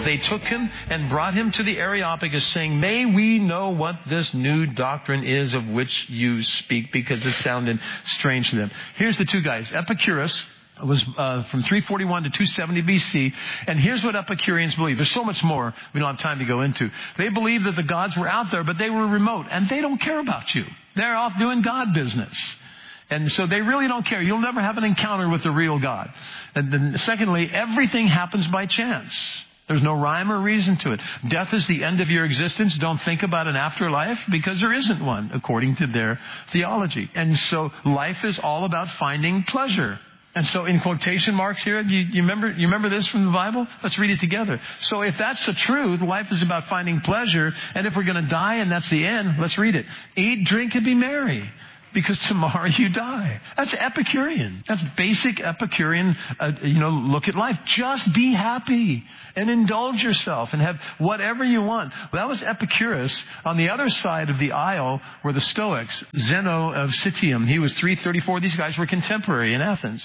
They took him and brought him to the Areopagus, saying, "May we know what this new doctrine is of which you speak," because it sounded strange to them. Here's the two guys. Epicurus was from 341 to 270 BC. And here's what Epicureans believe. There's so much more we don't have time to go into. They believe that the gods were out there, but they were remote. And they don't care about you. They're off doing God business. And so they really don't care. You'll never have an encounter with the real God. And then secondly, everything happens by chance. There's no rhyme or reason to it. Death is the end of your existence. Don't think about an afterlife, because there isn't one, according to their theology. And so life is all about finding pleasure. And so in quotation marks here, you remember this from the Bible? Let's read it together. So if that's the truth, life is about finding pleasure. And if we're going to die and that's the end, let's read it. Eat, drink, and be merry, because tomorrow you die. That's Epicurean. That's basic Epicurean, look at life. Just be happy and indulge yourself and have whatever you want. Well, that was Epicurus. On the other side of the aisle were the Stoics. Zeno of Citium. He was 334. These guys were contemporary in Athens.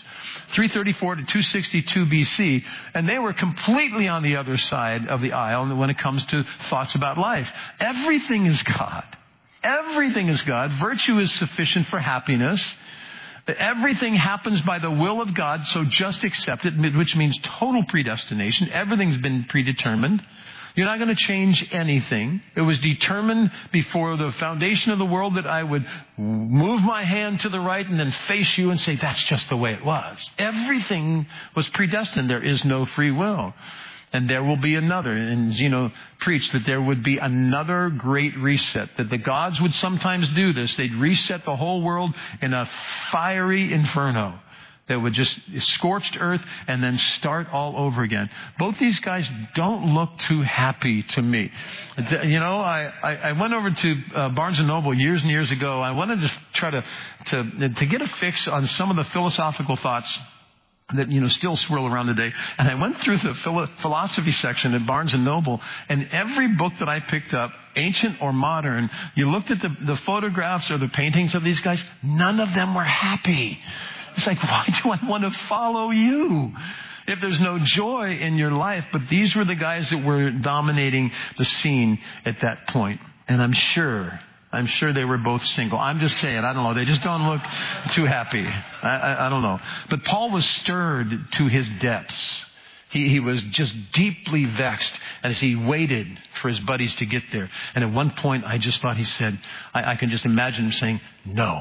334 to 262 BC. And they were completely on the other side of the aisle when it comes to thoughts about life. Everything is God. Everything is God. Virtue is sufficient for happiness. Everything happens by the will of God, so just accept it, which means total predestination. Everything's been predetermined. You're not going to change anything. It was determined before the foundation of the world that I would move my hand to the right and then face you and say, that's just the way it was. Everything was predestined. There is no free will. And there will be another. And Zeno preached that there would be another great reset. That the gods would sometimes do this. They'd reset the whole world in a fiery inferno that would just scorched earth and then start all over again. Both these guys don't look too happy to me. I went over to Barnes & Noble years and years ago. I wanted to try to get a fix on some of the philosophical thoughts that, still swirl around today. And I went through the philosophy section at Barnes & Noble, and every book that I picked up, ancient or modern, you looked at the photographs or the paintings of these guys, none of them were happy. It's like, why do I want to follow you if there's no joy in your life? But these were the guys that were dominating the scene at that point. And I'm sure they were both single. I'm just saying, I don't know. They just don't look too happy. I don't know. But Paul was stirred to his depths. He was just deeply vexed as he waited for his buddies to get there. And at one point, I just thought he said, I can just imagine him saying, no,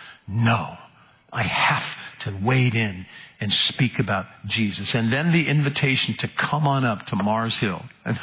I have to wade in and speak about Jesus. And then the invitation to come on up to Mars Hill. And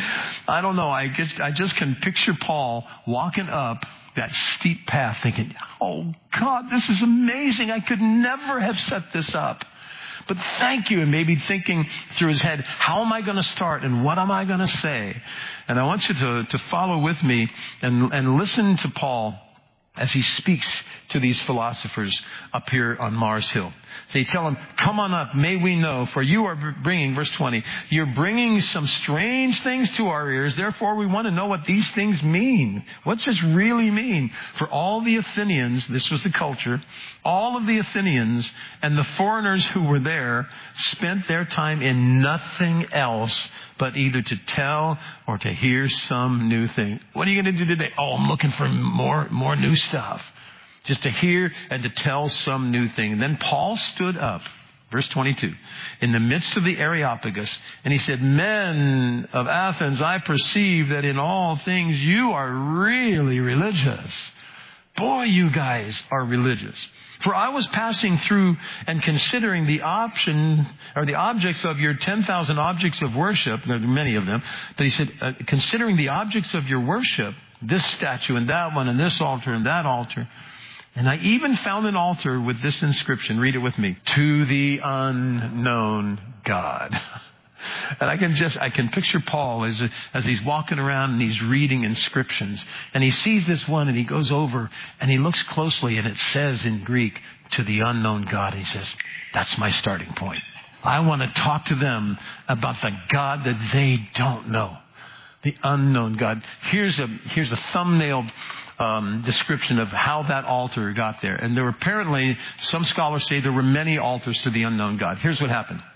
I just can picture Paul walking up that steep path thinking, oh God, this is amazing. I could never have set this up. But thank you. And maybe thinking through his head, how am I going to start and what am I going to say? And I want you to follow with me and listen to Paul as he speaks to these philosophers up here on Mars Hill. So you tell them, come on up, may we know, for you are bringing, verse 20, you're bringing some strange things to our ears. Therefore, we want to know what these things mean. What's this really mean? For all the Athenians, this was the culture, all of the Athenians and the foreigners who were there spent their time in nothing else but either to tell or to hear some new thing. What are you going to do today? Oh, I'm looking for more new stuff. Just to hear and to tell some new thing. And then Paul stood up, verse 22, in the midst of the Areopagus, and he said, men of Athens, I perceive that in all things you are really religious. Boy, you guys are religious. For I was passing through and considering the objects of your 10,000 objects of worship. There are many of them. But he said, considering the objects of your worship, this statue and that one and this altar and that altar. And I even found an altar with this inscription. Read it with me. To the unknown God. And I can picture Paul as he's walking around and he's reading inscriptions. And he sees this one and he goes over and he looks closely and it says in Greek, to the unknown God. And he says, that's my starting point. I want to talk to them about the God that they don't know. The unknown God. Here's a thumbnail description of how that altar got there. And there were apparently, some scholars say there were many altars to the unknown God. Here's what happened.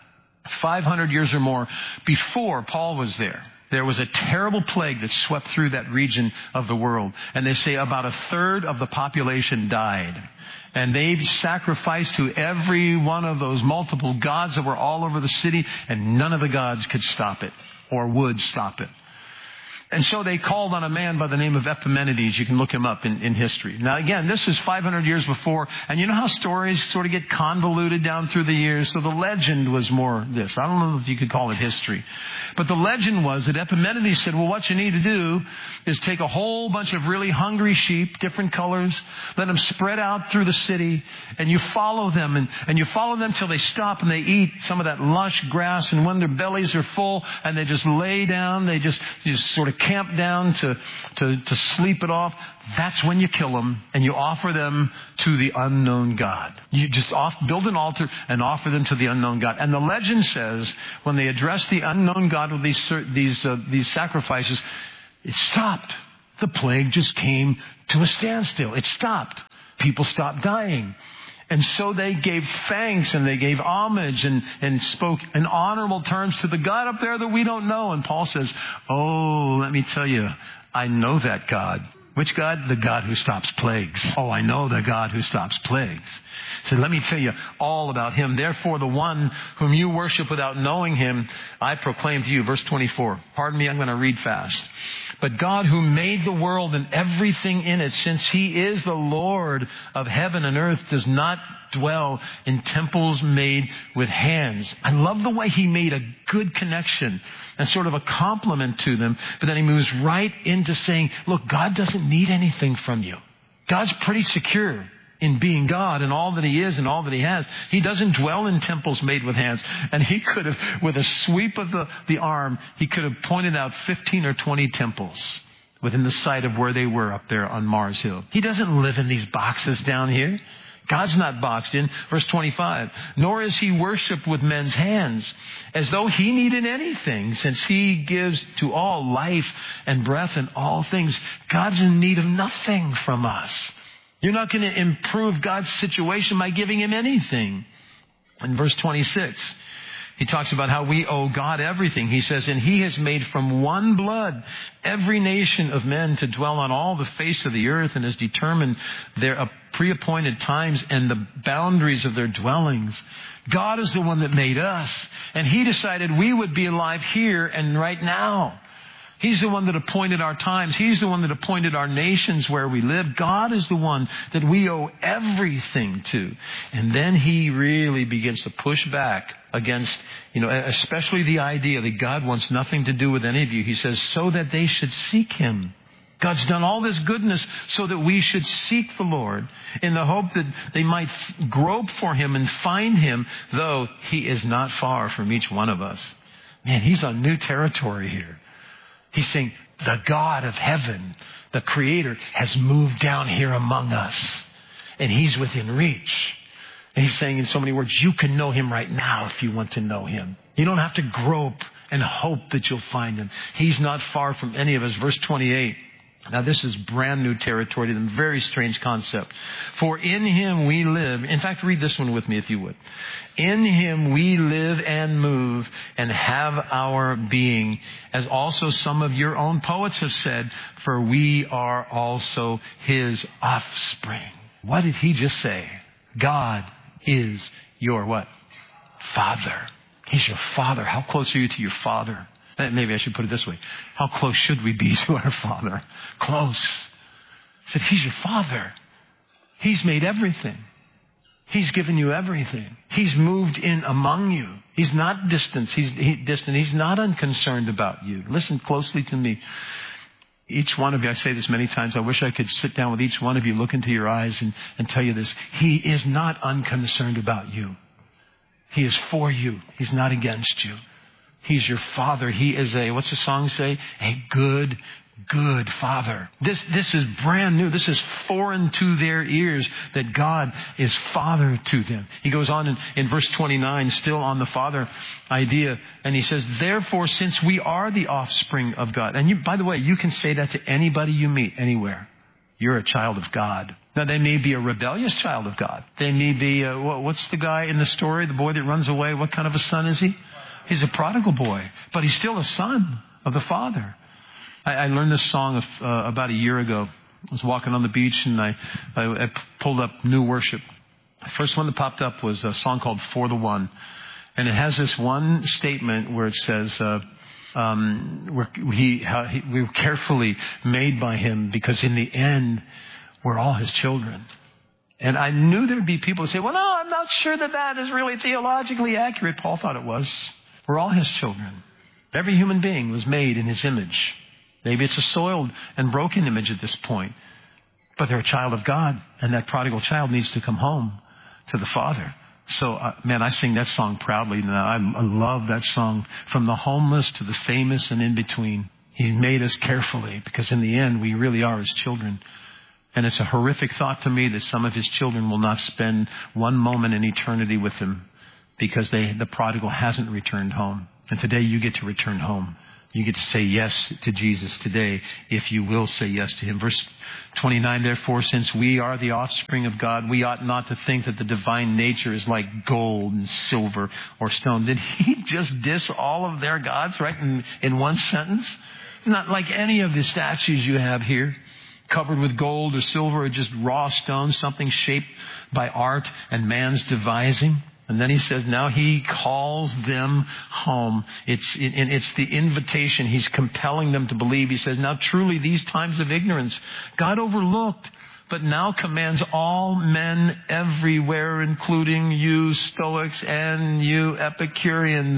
500 years or more before Paul was there, there was a terrible plague that swept through that region of the world. And they say about a third of the population died. And they sacrificed to every one of those multiple gods that were all over the city, and none of the gods could stop it or would stop it. And so they called on a man by the name of Epimenides. You can look him up in history. Now, again, this is 500 years before. And you know how stories sort of get convoluted down through the years? So the legend was more this. I don't know if you could call it history. But the legend was that Epimenides said, well, what you need to do is take a whole bunch of really hungry sheep, different colors, let them spread out through the city, and you follow them. And you follow them till they stop and they eat some of that lush grass. And when their bellies are full and they just lay down, they just sort of camp down to sleep it off. That's when you kill them and you offer them to the unknown God. You just build an altar and offer them to the unknown God. And the legend says when they address the unknown God with these sacrifices, it stopped. The plague just came to a standstill. It stopped. People stopped dying. And so they gave thanks and they gave homage and spoke in honorable terms to the God up there that we don't know. And Paul says, oh, let me tell you, I know that God. Which God? The God who stops plagues. Oh, I know the God who stops plagues. So let me tell you all about him. Therefore, the one whom you worship without knowing him, I proclaim to you. Verse 24. Pardon me, I'm going to read fast. But God who made the world and everything in it, since he is the Lord of heaven and earth, does not dwell in temples made with hands. I love the way he made a good connection and sort of a compliment to them. But then he moves right into saying, look, God doesn't need anything from you. God's pretty secure in being God and all that he is and all that he has. He doesn't dwell in temples made with hands. And he could have, with a sweep of the arm, he could have pointed out 15 or 20 temples within the sight of where they were up there on Mars Hill. He doesn't live in these boxes down here. God's not boxed in. Verse 25, nor is he worshipped with men's hands as though he needed anything, since he gives to all life and breath and all things. God's in need of nothing from us. You're not going to improve God's situation by giving him anything. In verse 26, he talks about how we owe God everything. He says, and he has made from one blood every nation of men to dwell on all the face of the earth, and has determined their pre-appointed times and the boundaries of their dwellings. God is the one that made us, and he decided we would be alive here and right now. He's the one that appointed our times. He's the one that appointed our nations where we live. God is the one that we owe everything to. And then he really begins to push back against, especially the idea that God wants nothing to do with any of you. He says, so that they should seek him. God's done all this goodness so that we should seek the Lord in the hope that they might grope for him and find him, though he is not far from each one of us. Man, he's on new territory here. He's saying, the God of heaven, the Creator, has moved down here among us. And he's within reach. And he's saying in so many words, you can know him right now if you want to know him. You don't have to grope and hope that you'll find him. He's not far from any of us. Verse 28. Now this is brand new territory to them. Very strange concept. For in him we live. In fact, read this one with me if you would. In him we live and move and have our being, as also some of your own poets have said, for we are also his offspring. What did he just say? God is your what? Father. He's your father. How close are you to your father? Maybe I should put it this way. How close should we be to our Father? Close. He said, he's your Father. He's made everything. He's given you everything. He's moved in among you. He's not distant. He's not unconcerned about you. Listen closely to me. Each one of you, I say this many times, I wish I could sit down with each one of you, look into your eyes and tell you this. He is not unconcerned about you. He is for you. He's not against you. He's your Father. He is what's the song say? A good, good Father. This is brand new. This is foreign to their ears that God is Father to them. He goes on in verse 29, still on the Father idea, and he says, therefore, since we are the offspring of God, and by the way, you can say that to anybody you meet anywhere. You're a child of God. Now, they may be a rebellious child of God. They may be, what's the guy in the story, the boy that runs away? What kind of a son is he? He's a prodigal boy, but he's still a son of the Father. I learned this song about a year ago. I was walking on the beach and I pulled up New Worship. The first one that popped up was a song called For the One. And it has this one statement where it says, we were carefully made by him because in the end, we're all his children. And I knew there'd be people who say, well, no, I'm not sure that is really theologically accurate. Paul thought it was. We're all his children. Every human being was made in his image. Maybe it's a soiled and broken image at this point, but they're a child of God, and that prodigal child needs to come home to the Father. So, I sing that song proudly now. I love that song. From the homeless to the famous and in between. He made us carefully because in the end, we really are his children. And it's a horrific thought to me that some of his children will not spend one moment in eternity with him because the prodigal hasn't returned home. And today you get to return home. You get to say yes to Jesus today if you will say yes to him. Verse 29, therefore, since we are the offspring of God, we ought not to think that the divine nature is like gold and silver or stone. Did he just diss all of their gods right in one sentence? It's not like any of the statues you have here, covered with gold or silver or just raw stone, something shaped by art and man's devising. And then he says, now he calls them home. It's the invitation. He's compelling them to believe. He says, now truly these times of ignorance God overlooked, but now commands all men everywhere, including you Stoics and you Epicureans,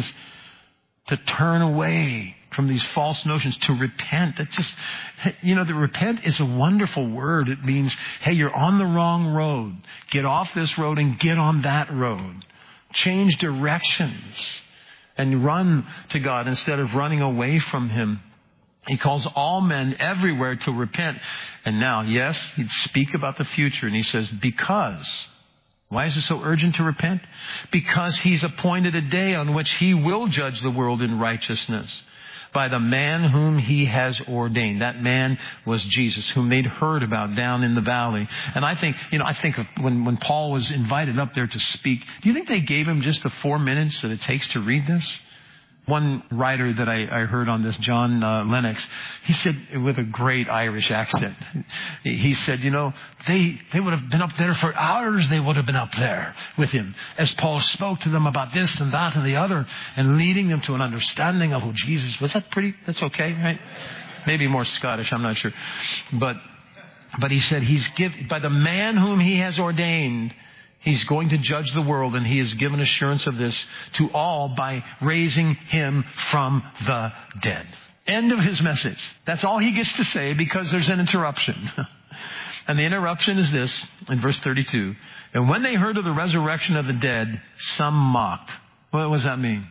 to turn away from these false notions, to repent. That just, the repent is a wonderful word. It means, hey, you're on the wrong road. Get off this road and get on that road. Change directions and run to God instead of running away from him. He calls all men everywhere to repent. And now, yes, he'd speak about the future. And he says, because. Why is it so urgent to repent? Because he's appointed a day on which he will judge the world in righteousness by the man whom he has ordained. That man was Jesus, whom they'd heard about down in the valley. And I think of when Paul was invited up there to speak, do you think they gave him just the 4 minutes that it takes to read this? One writer that I heard on this, John Lennox, he said with a great Irish accent, he said, they would have been up there for hours. They would have been up there with him as Paul spoke to them about this and that and the other and leading them to an understanding of who Jesus was. That's okay, right? Maybe more Scottish, I'm not sure. But he said by the man whom he has ordained, he's going to judge the world, and he has given assurance of this to all by raising him from the dead. End of his message. That's all he gets to say because there's an interruption. And the interruption is this, in verse 32. And when they heard of the resurrection of the dead, some mocked. What does that mean?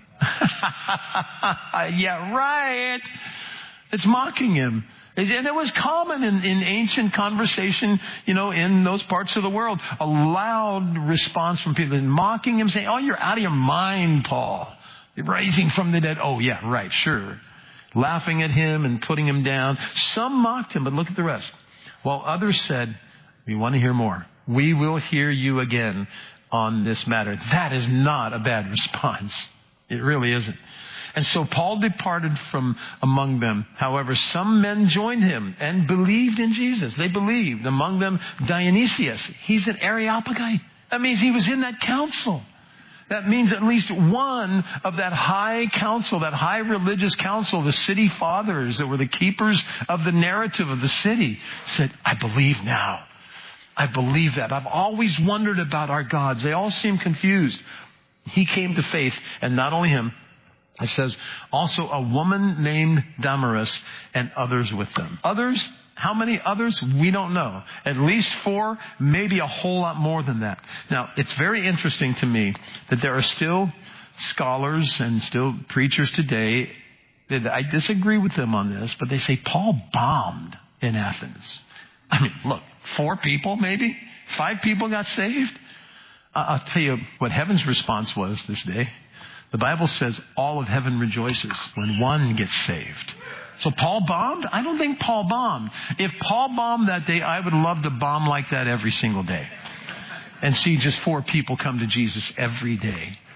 Yeah, right. It's mocking him. And it was common in ancient conversation, in those parts of the world. A loud response from people mocking him, saying, oh, you're out of your mind, Paul. You're rising from the dead. Oh, yeah, right, sure. Laughing at him and putting him down. Some mocked him, but look at the rest. While others said, we want to hear more. We will hear you again on this matter. That is not a bad response. It really isn't. And so Paul departed from among them. However, some men joined him and believed in Jesus. They believed. Among them, Dionysius. He's an Areopagite. That means he was in that council. That means at least one of that high council, that high religious council, the city fathers that were the keepers of the narrative of the city, said, I believe now. I believe that. I've always wondered about our gods. They all seem confused. He came to faith, and not only him, it says, also a woman named Damaris and others with them. Others? How many others? We don't know. At least 4, maybe a whole lot more than that. Now, it's very interesting to me that there are still scholars and still preachers today that I disagree with them on this, but they say Paul bombed in Athens. I mean, look, 4 people maybe? 5 people got saved? I'll tell you what heaven's response was this day. The Bible says all of heaven rejoices when one gets saved. So Paul bombed? I don't think Paul bombed. If Paul bombed that day, I would love to bomb like that every single day and see just 4 people come to Jesus every day.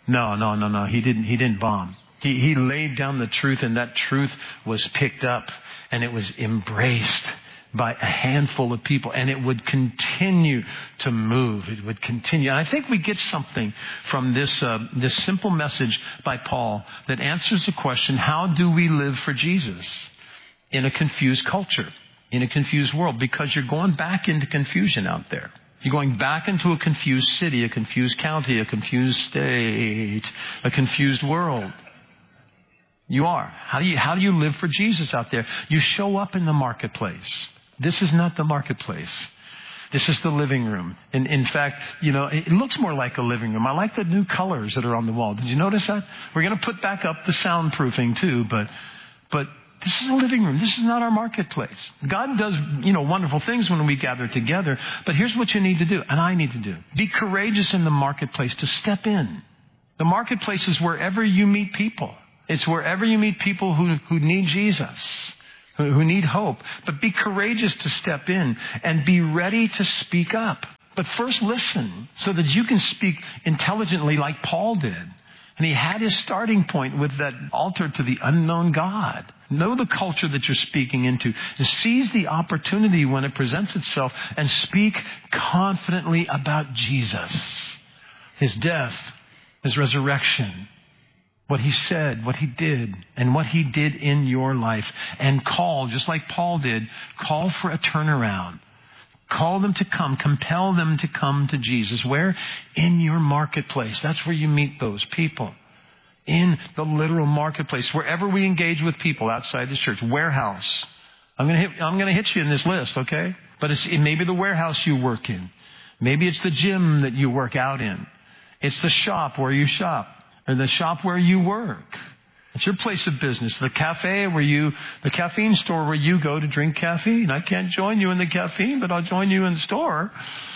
No. He didn't bomb. He laid down the truth, and that truth was picked up and it was embraced by a handful of people, and it would continue to move. It would continue. And I think we get something from this simple message by Paul that answers the question, how do we live for Jesus in a confused culture, in a confused world? Because you're going back into confusion out there. You're going back into a confused city, a confused county, a confused state, a confused world. You are. How do you live for Jesus out there? You show up in the marketplace. This is not the marketplace. This is the living room. And in fact, it looks more like a living room. I like the new colors that are on the wall. Did you notice that? We're going to put back up the soundproofing too, but this is a living room. This is not our marketplace. God does, wonderful things when we gather together. But here's what you need to do, and I need to do. Be courageous in the marketplace to step in. The marketplace is wherever you meet people. It's wherever you meet people who need Jesus, who need hope. But be courageous to step in and be ready to speak up. But first listen so that you can speak intelligently like Paul did. And he had his starting point with that altar to the unknown God. Know the culture that you're speaking into. And seize the opportunity when it presents itself and speak confidently about Jesus, his death, his resurrection, what he said, what he did, and what he did in your life. And call, just like Paul did, call for a turnaround. Call them to come. Compel them to come to Jesus. Where? In your marketplace. That's where you meet those people. In the literal marketplace. Wherever we engage with people outside the church. Warehouse. I'm going to hit you in this list, okay? But it may be the warehouse you work in. Maybe it's the gym that you work out in. It's the shop where you shop. Or the shop where you work. It's your place of business. The cafe the caffeine store where you go to drink caffeine. I can't join you in the caffeine, but I'll join you in the store.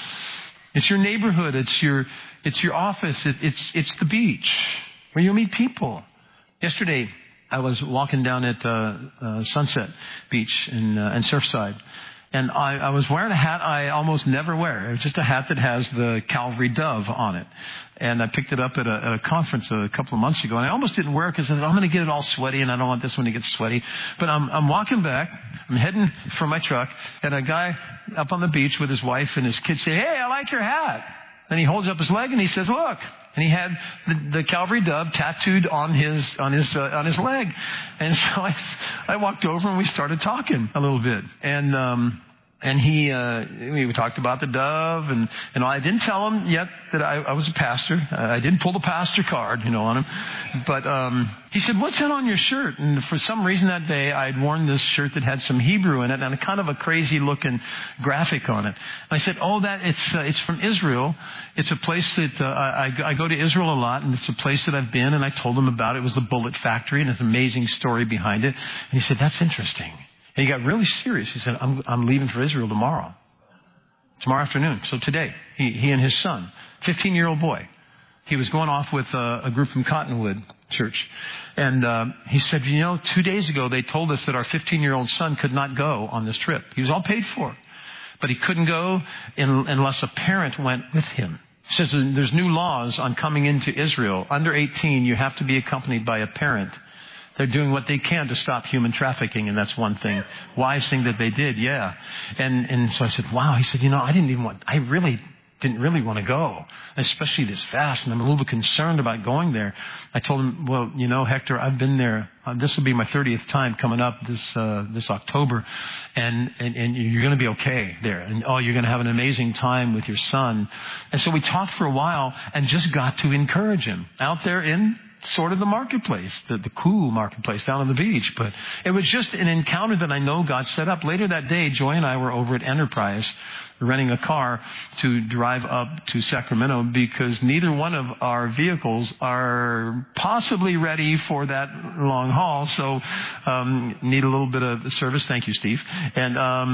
It's your neighborhood. It's your office. It's the beach where you meet people. Yesterday, I was walking down at Sunset Beach in Surfside. And I was wearing a hat I almost never wear. It was just a hat that has the Calvary dove on it. And I picked it up at a conference a couple of months ago. And I almost didn't wear it because I said, I'm going to get it all sweaty and I don't want this one to get sweaty. But I'm walking back. I'm heading for my truck. And a guy up on the beach with his wife and his kids say, hey, I like your hat. And he holds up his leg and he says, look. And he had the Calvary dove tattooed on his leg. And so I walked over and we started talking a little bit. And we talked about the dove and I didn't tell him yet that I was a pastor. I didn't pull the pastor card, on him. But he said, what's that on your shirt? And for some reason that day I'd worn this shirt that had some Hebrew in it and a kind of a crazy looking graphic on it. And I said, it's from Israel. It's a place that I go to Israel a lot, and it's a place that I've been, and I told him about it. It was the Bullet Factory, and it's an amazing story behind it. And he said, that's interesting. And he got really serious. He said, I'm leaving for Israel tomorrow afternoon. So today, he and his son, 15-year-old boy, he was going off with a group from Cottonwood Church. And he said, 2 days ago, they told us that our 15-year-old son could not go on this trip. He was all paid for. But he couldn't go unless a parent went with him. He says there's new laws on coming into Israel. Under 18, you have to be accompanied by a parent. They're doing what they can to stop human trafficking, and that's one thing. Wise thing that they did, yeah. And so I said, wow. He said, I really didn't really want to go, especially this fast, and I'm a little bit concerned about going there. I told him, well, Hector, I've been there. This will be my 30th time coming up this October, and you're going to be okay there. And you're going to have an amazing time with your son. And so we talked for a while and just got to encourage him out there in sort of the marketplace, the cool marketplace down on the beach. But it was just an encounter that I know God set up. Later that day, Joy and I were over at Enterprise renting a car to drive up to Sacramento because neither one of our vehicles are possibly ready for that long haul. So need a little bit of service. Thank you, Steve. And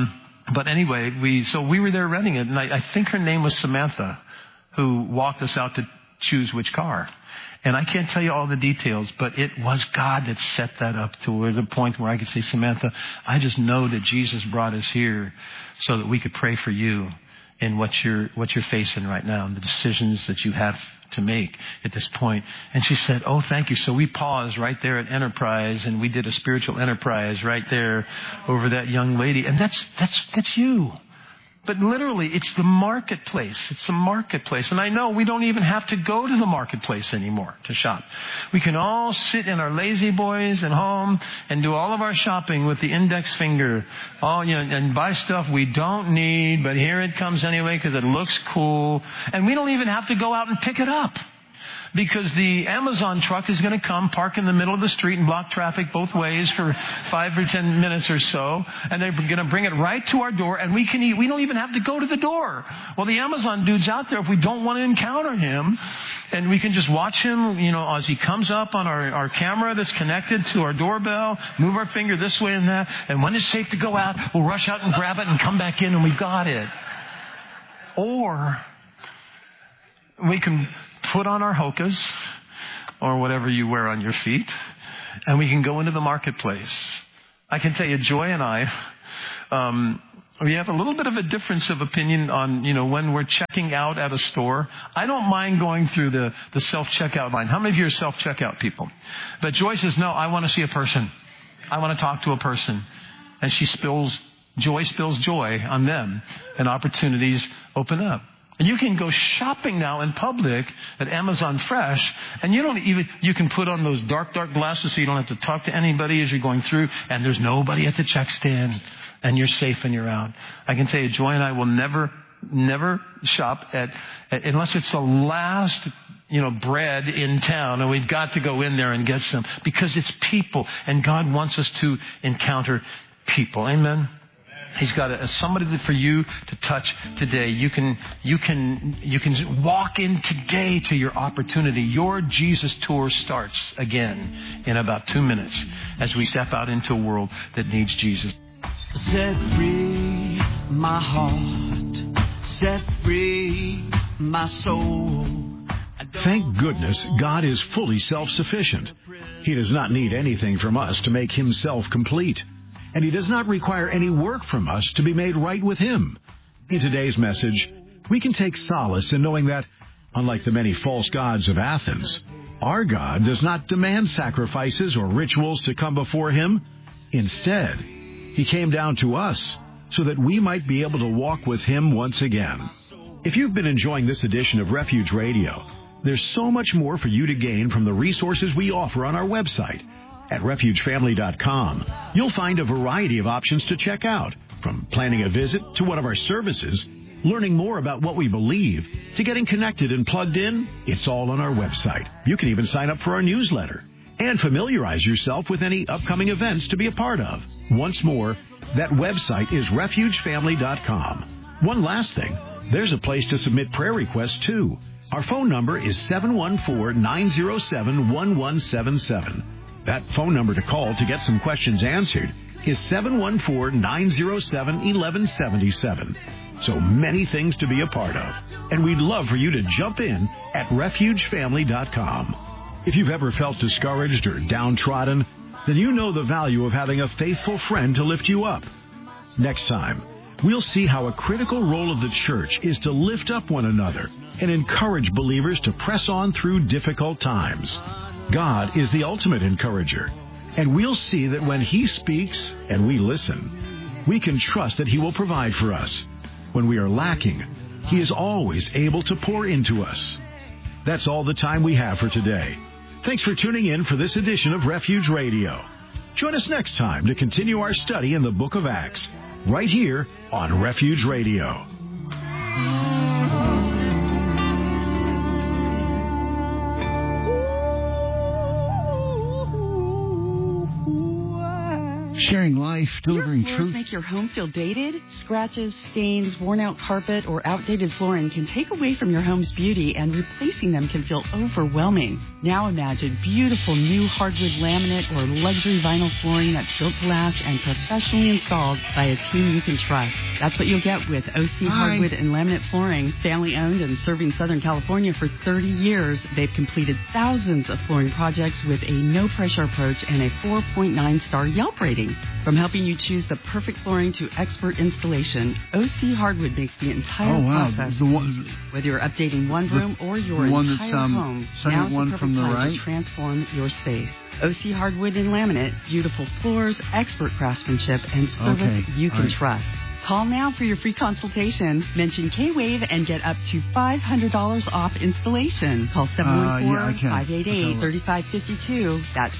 but anyway, we were there renting it, and I think her name was Samantha, who walked us out to choose which car. And I can't tell you all the details, but it was God that set that up to the point where I could say, Samantha, I just know that Jesus brought us here so that we could pray for you in what you're facing right now and the decisions that you have to make at this point. And she said, oh, thank you. So we paused right there at Enterprise, and we did a spiritual enterprise right there over that young lady. And that's you. But literally, it's the marketplace. It's the marketplace. And I know we don't even have to go to the marketplace anymore to shop. We can all sit in our lazy boys at home and do all of our shopping with the index finger, and buy stuff we don't need, but here it comes anyway because it looks cool. And we don't even have to go out and pick it up, because the Amazon truck is going to come, park in the middle of the street and block traffic both ways for 5 or 10 minutes or so. And they're going to bring it right to our door, and we can eat. We don't even have to go to the door. Well, the Amazon dude's out there if we don't want to encounter him. And we can just watch him, as he comes up on our camera that's connected to our doorbell, move our finger this way and that. And when it's safe to go out, we'll rush out and grab it and come back in, and we've got it. Or we can put on our hokas or whatever you wear on your feet, and we can go into the marketplace. I can tell you, Joy and I, we have a little bit of a difference of opinion on, when we're checking out at a store. I don't mind going through the self-checkout line. How many of you are self-checkout people? But Joy says, no, I want to see a person. I want to talk to a person. And Joy spills joy on them, and opportunities open up. And you can go shopping now in public at Amazon Fresh, and you can put on those dark glasses so you don't have to talk to anybody as you're going through, and there's nobody at the check stand, and you're safe and you're out. I can tell you, Joy and I will never shop at unless it's the last, bread in town, and we've got to go in there and get some, because it's people, and God wants us to encounter people. Amen. He's got somebody for you to touch today. You can walk in today to your opportunity. Your Jesus tour starts again in about 2 minutes as we step out into a world that needs Jesus. Set free my heart, set free my soul. Thank goodness God is fully self-sufficient. He does not need anything from us to make himself complete. And he does not require any work from us to be made right with him. In today's message, we can take solace in knowing that, unlike the many false gods of Athens, our God does not demand sacrifices or rituals to come before him. Instead, he came down to us so that we might be able to walk with him once again. If you've been enjoying this edition of Refuge Radio, there's so much more for you to gain from the resources we offer on our website. At refugefamily.com, you'll find a variety of options to check out, from planning a visit to one of our services, learning more about what we believe, to getting connected and plugged in. It's all on our website. You can even sign up for our newsletter and familiarize yourself with any upcoming events to be a part of. Once more, that website is refugefamily.com. One last thing, there's a place to submit prayer requests too. Our phone number is 714-907-1177. That phone number to call to get some questions answered is 714-907-1177. So many things to be a part of. And we'd love for you to jump in at refugefamily.com. If you've ever felt discouraged or downtrodden, then you know the value of having a faithful friend to lift you up. Next time, we'll see how a critical role of the church is to lift up one another and encourage believers to press on through difficult times. God is the ultimate encourager, and we'll see that when he speaks and we listen, we can trust that he will provide for us. When we are lacking, he is always able to pour into us. That's all the time we have for today. Thanks for tuning in for this edition of Refuge Radio. Join us next time to continue our study in the book of Acts, right here on Refuge Radio. Sharing life, delivering truth. truth. Make your home feel dated? Scratches, stains, worn out carpet, or outdated flooring can take away from your home's beauty, and replacing them can feel overwhelming. Now imagine beautiful new hardwood laminate or luxury vinyl flooring that's built to last and professionally installed by a team you can trust. That's what you'll get with OC Hardwood and Laminate Flooring. Family owned and serving Southern California for 30 years, they've completed thousands of flooring projects with a no-pressure approach and a 4.9-star Yelp rating. updating. From helping you choose the perfect flooring to expert installation, OC Hardwood makes the entire process easy. Whether you're updating one room or your entire home, now's the perfect time to transform your space. OC Hardwood and Laminate, beautiful floors, expert craftsmanship, and service you can trust. Call now for your free consultation. Mention K-Wave and get up to $500 off installation. Call 714-588-3552. That's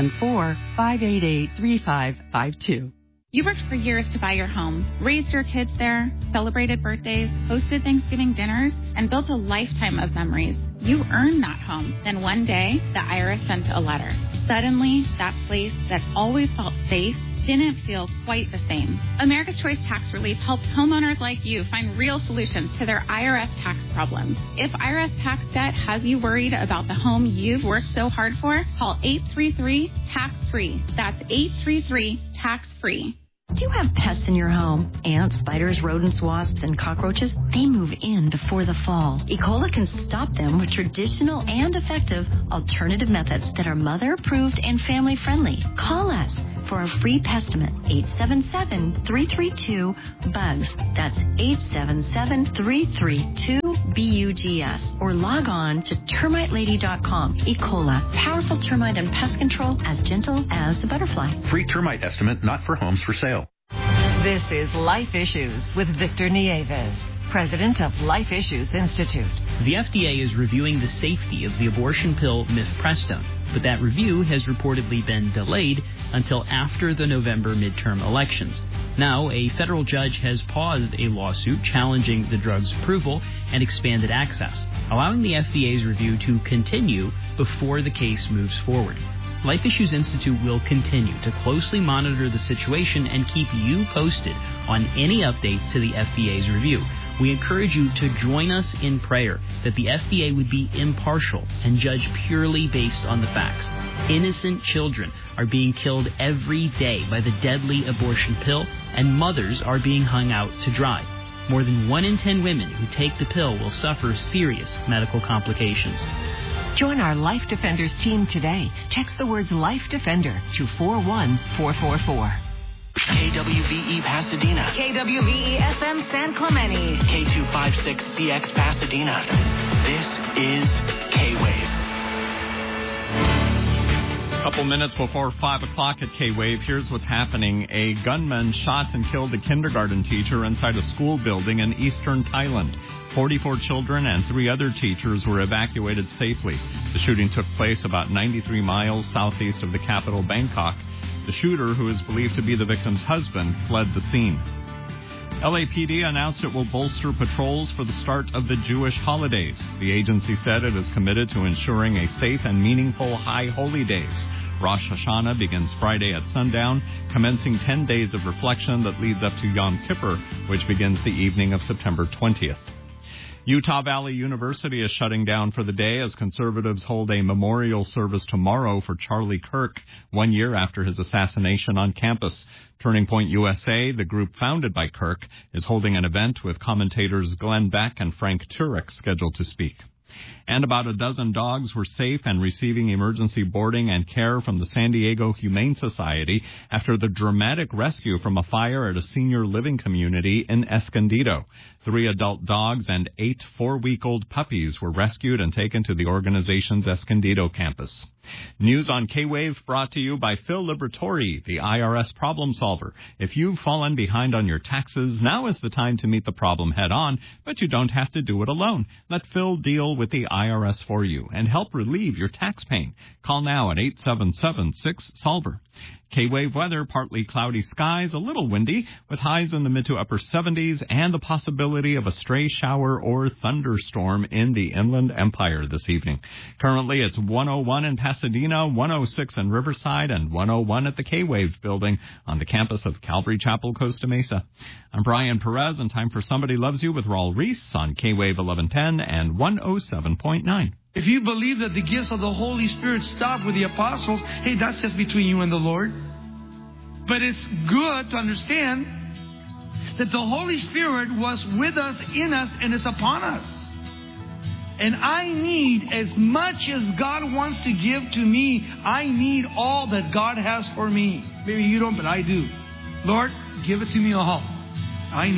714-588-3552. You worked for years to buy your home, raised your kids there, celebrated birthdays, hosted Thanksgiving dinners, and built a lifetime of memories. You earned that home. Then one day, the IRS sent a letter. Suddenly, that place that always felt safe didn't feel quite the same. America's Choice Tax Relief helps homeowners like you find real solutions to their IRS tax problems. If IRS tax debt has you worried about the home you've worked so hard for, call 833-TAX-FREE. That's 833-TAX-FREE. Do you have pests in your home? Ants, spiders, rodents, wasps, and cockroaches? They move in before the fall. Ecola can stop them with traditional and effective alternative methods that are mother-approved and family-friendly. Call us for a free pestimate, 877-332-BUGS. That's 877-332-BUGS. Or log on to termitelady.com. Ecola, powerful termite and pest control as gentle as a butterfly. Free termite estimate not for homes for sale. This is Life Issues with Victor Nieves, president of Life Issues Institute. The FDA is reviewing the safety of the abortion pill mifepristone, but that review has reportedly been delayed until after the November midterm elections. Now, a federal judge has paused a lawsuit challenging the drug's approval and expanded access, allowing the FDA's review to continue before the case moves forward. Life Issues Institute will continue to closely monitor the situation and keep you posted on any updates to the FDA's review. We encourage you to join us in prayer that the FDA would be impartial and judge purely based on the facts. Innocent children are being killed every day by the deadly abortion pill, and mothers are being hung out to dry. More than 1 in 10 women who take the pill will suffer serious medical complications. Join our Life Defenders team today. Text the words Life Defender to 41444. KWVE Pasadena. KWVE FM San Clemente. K256CX Pasadena. This is K-Wave. A couple minutes before 5 o'clock at K-Wave, here's what's happening. A gunman shot and killed a kindergarten teacher inside a school building in eastern Thailand. 44 children and 3 other teachers were evacuated safely. The shooting took place about 93 miles southeast of the capital, Bangkok. The shooter, who is believed to be the victim's husband, fled the scene. LAPD announced it will bolster patrols for the start of the Jewish holidays. The agency said it is committed to ensuring a safe and meaningful high holy days. Rosh Hashanah begins Friday at sundown, commencing 10 days of reflection that leads up to Yom Kippur, which begins the evening of September 20th. Utah Valley University is shutting down for the day as conservatives hold a memorial service tomorrow for Charlie Kirk, 1 year after his assassination on campus. Turning Point USA, the group founded by Kirk, is holding an event with commentators Glenn Beck and Frank Turek scheduled to speak. And about a dozen dogs were safe and receiving emergency boarding and care from the San Diego Humane Society after the dramatic rescue from a fire at a senior living community in Escondido. 3 adult dogs and 8 4-week-old puppies were rescued and taken to the organization's Escondido campus. News on K-Wave brought to you by Phil Liberatore, the IRS problem solver. If you've fallen behind on your taxes, now is the time to meet the problem head on, but you don't have to do it alone. Let Phil deal with the IRS for you and help relieve your tax pain. Call now at 877-6-SOLVER. K-Wave weather, partly cloudy skies, a little windy, with highs in the mid to upper 70s and the possibility of a stray shower or thunderstorm in the Inland Empire this evening. Currently, it's 101 in Pasadena, 106 in Riverside, and 101 at the K-Wave building on the campus of Calvary Chapel, Costa Mesa. I'm Brian Perez, and time for Somebody Loves You with Raul Reese on K-Wave 1110 and 107.9. If you believe that the gifts of the Holy Spirit stopped with the apostles, hey, that's just between you and the Lord. But it's good to understand that the Holy Spirit was with us, in us, and is upon us. And I need, as much as God wants to give to me, I need all that God has for me. Maybe you don't, but I do. Lord, give it to me all. I need